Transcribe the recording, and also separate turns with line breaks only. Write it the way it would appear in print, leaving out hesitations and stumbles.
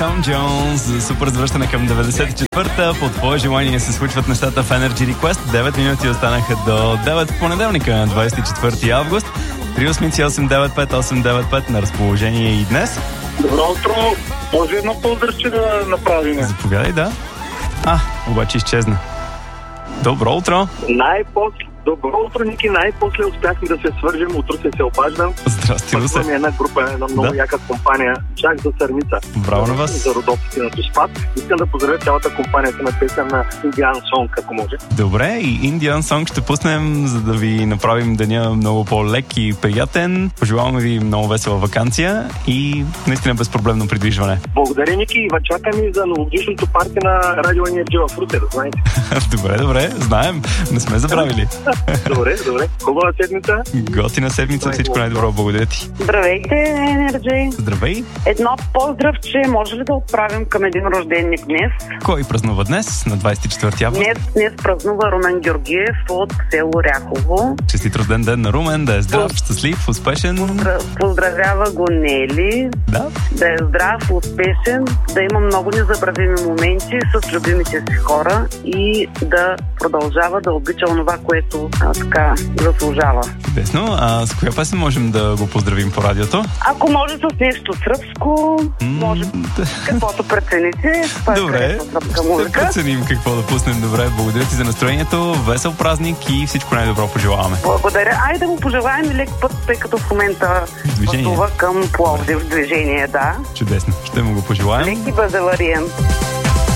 Том Джонс. Супер завръщане към 94-та. По твое желание се случват нещата в Energy Request. 9 минути останаха до 9 в понеделника на 24 август. 388-895-895 на разположение и днес.
Добро утро! Може едно поздравче да направим.
Заповядай, да. Обаче изчезна. Добро утро!
Добро утро, Ники. Най-после успяхме да се свържем. Утро се обаждам.
Здрасти, Русе.
Пътваме една група, една много яка компания. Чак за Сърница.
Браво на вас.
За Родопите на Доспад. Искам да поздравя цялата компания на песен на Indian Song, ако може.
Добре, и Indian Song ще пуснем, за да ви направим деня много по-лек и приятен. Пожелаваме ви много весела ваканция и наистина безпроблемно придвижване.
Благодаря, Ники. И чакаме за новогодишното парти на Радио Енерджи в Русе, да знаете.
Добре, знаем. Не сме забравили.
Добре. Хубава седмица.
Готина седмица, всичко най-добро. Благодаря ти.
Здравейте, Енерджи.
Здравей.
Едно поздрав, че може ли да отправим към един рожденник днес?
Кой празнува днес, на 24 август?
Днес празнува Румен Георгиев от село Ряхово.
Честит рожден ден на Румен, да е здрав, щастлив, успешен.
Поздравява го Нели. Да е здрав, успешен, да има много незабравими моменти с любимите си хора и да продължава да обича онова, което така заслужава.
Чудесно. С коя песен можем да го поздравим по радиото?
Ако може с нещо сръбско, може каквото прецените.
Добре, ще преценим какво да пуснем. Добре, благодаря ти за настроението, весел празник и всичко най-добро пожелаваме.
Благодаря. Айде да му пожелаем лек път, тъй като в момента пътува към Пловдив движение, да.
Чудесно, ще му го пожелаем.
Лек и безавариен.